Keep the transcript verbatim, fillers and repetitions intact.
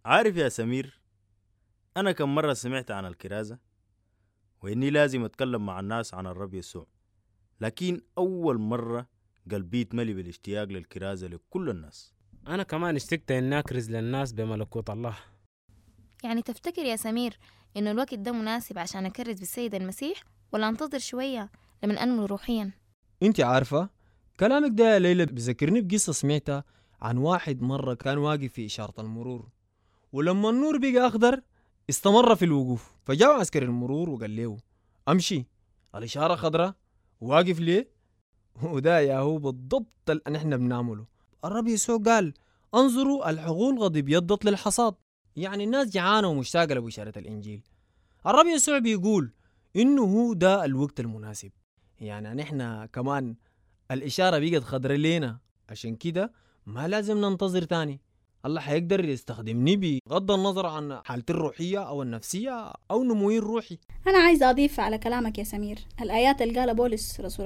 عارف يا سمير، أنا كم مرة سمعت عن الكرازة وإني لازم أتكلم مع الناس عن الرب يسوع، لكن أول مرة قلبي يتملي بالاشتياق للكرازة لكل الناس. أنا كمان اشتقت إن أكرز للناس بملكوت الله. يعني تفتكر يا سمير إنه الوقت ده مناسب عشان أكرز بالسيد المسيح ولا أنتظر شوية لمن أنمو روحيا؟ انت عارفة كلامك ده يا ليلى بذكرني بقصة سمعتها عن واحد مرة كان واقف في إشارة المرور، ولما النور بقى أخضر استمر في الوقوف، فجاء عسكري المرور وقال له أمشي، الإشارة خضراء واقف ليه؟ وده يا هو بالضبط اللي نحن بنعمله. الرب يسوع قال انظروا الحقول قد ابيضت للحصاد، يعني الناس جعانة ومشتاقة لبشارة الإنجيل. الرب يسوع بيقول إنه هو ده الوقت المناسب، يعني نحن كمان الإشارة بقت خضراء لينا، عشان كده ما لازم ننتظر تاني. الله حيقدر يستخدمني بغض النظر عن حالتي الروحية أو النفسية أو نموي الروحي. أنا عايزة أضيف على كلامك يا سمير الآيات اللي قالها بولس رسول